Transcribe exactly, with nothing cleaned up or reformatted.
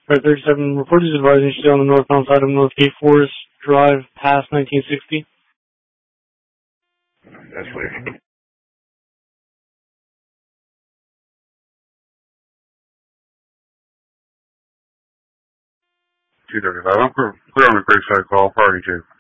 Fire thirty-seven, report is advising you stay on the northbound side of North Gate Forest Drive past nineteen sixty. That's weird. two thirty-five. I'm clear on the Creekside call, party two.